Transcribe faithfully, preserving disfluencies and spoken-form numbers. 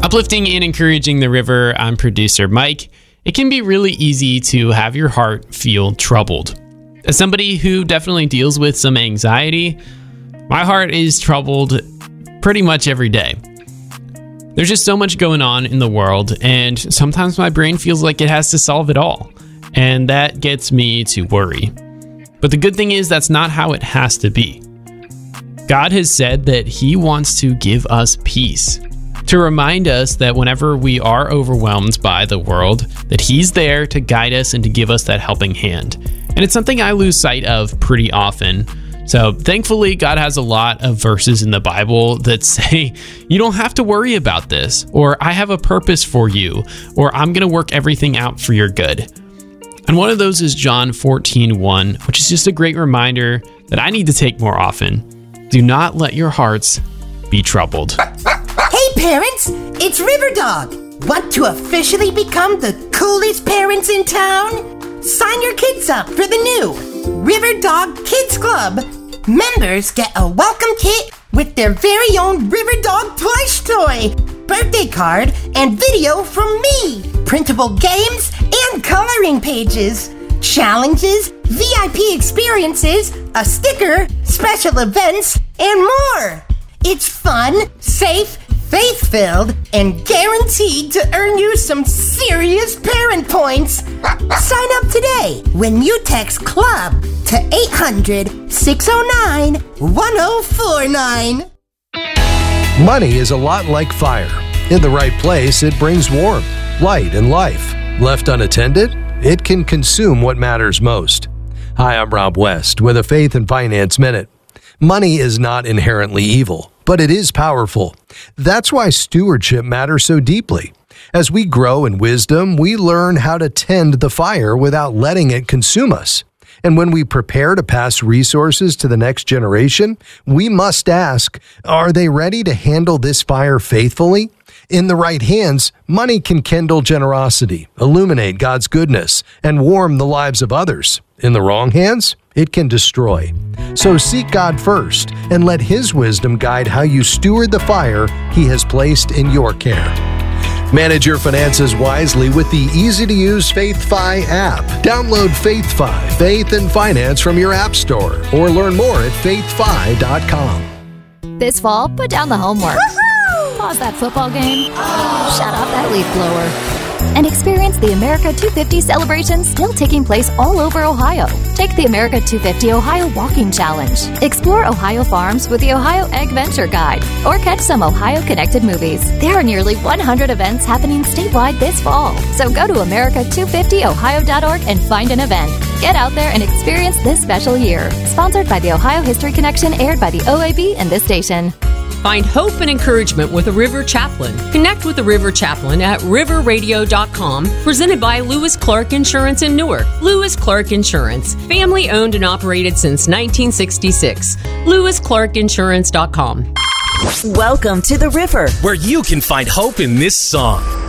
Uplifting and encouraging the river, I'm producer Mike. It can be really easy to have your heart feel troubled. As somebody who definitely deals with some anxiety, my heart is troubled pretty much every day. There's just so much going on in the world, and sometimes my brain feels like it has to solve it all, and that gets me to worry. But the good thing is that's not how it has to be. God has said that He wants to give us peace, to remind us that whenever we are overwhelmed by the world, that He's there to guide us and to give us that helping hand. And it's something I lose sight of pretty often. So thankfully, God has a lot of verses in the Bible that say, you don't have to worry about this, or I have a purpose for you, or I'm going to work everything out for your good. And one of those is John fourteen one, which is just a great reminder that I need to take more often. Do not let your hearts be troubled. Hey parents, it's River Dog. Want to officially become the coolest parents in town? Sign your kids up for the new River Dog Kids Club. Members get a welcome kit with their very own River Dog plush toy, birthday card, and video from me, printable games, and coloring pages, challenges, V I P experiences, a sticker, special events, and more. It's fun, safe, faith-filled, and guaranteed to earn you some serious parent points. Sign up today when you text CLUB to eight hundred, six oh nine, one oh four nine. Money is a lot like fire. In the right place, it brings warmth, light, and life. Left unattended, it can consume what matters most. Hi, I'm Rob West with a Faith and Finance Minute. Money is not inherently evil, but it is powerful. That's why stewardship matters so deeply. As we grow in wisdom, we learn how to tend the fire without letting it consume us. And when we prepare to pass resources to the next generation, we must ask, are they ready to handle this fire faithfully? In the right hands, money can kindle generosity, illuminate God's goodness, and warm the lives of others. In the wrong hands, it can destroy. So seek God first and let His wisdom guide how you steward the fire He has placed in your care. Manage your finances wisely with the easy-to-use FaithFi app. Download FaithFi, Faith and Finance from your app store, or learn more at faith fi dot com. This fall, put down the homework. Woo-hoo! Pause that football game. Oh. Shut off that leaf blower. And experience the America two fifty celebration still taking place all over Ohio. Take the America two fifty Ohio Walking Challenge. Explore Ohio farms with the Ohio Egg Venture Guide, or catch some Ohio-connected movies. There are nearly one hundred events happening statewide this fall. So go to america two fifty ohio dot org and find an event. Get out there and experience this special year. Sponsored by the Ohio History Connection, aired by the O A B and this station. Find hope and encouragement with a River Chaplain. Connect with the River Chaplain at river radio dot com, presented by Lewis Clark Insurance in Newark. Lewis Clark Insurance, family owned and operated since nineteen sixty-six. lewis clark insurance dot com. Welcome to the River, where you can find hope in this song.